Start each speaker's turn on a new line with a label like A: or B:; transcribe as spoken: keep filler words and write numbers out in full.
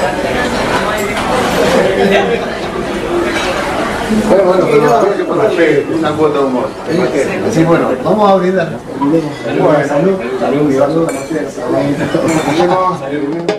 A: Bueno, bueno, pero habría que ponerle una cuota de humor. Sí, bueno, vamos a brindar. Bueno, salud. Salud. Salud.